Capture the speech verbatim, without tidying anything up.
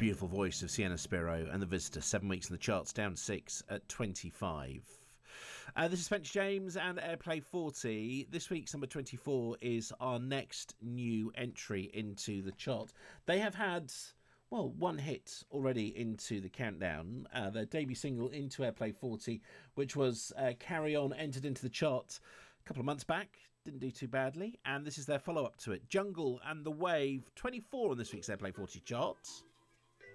beautiful voice of Sienna Spiro and The Visitor, seven weeks in the charts, down six at twenty-five. Uh, this is Spencer James and Airplay forty. This week's number twenty-four is our next new entry into the chart. They have had, well, one hit already into the countdown. Uh, their debut single into Airplay forty, which was uh, Carry On, entered into the chart a couple of months back. Didn't do too badly. And this is their follow-up to it, Jungle and the Wave, twenty-four on this week's Airplay forty chart.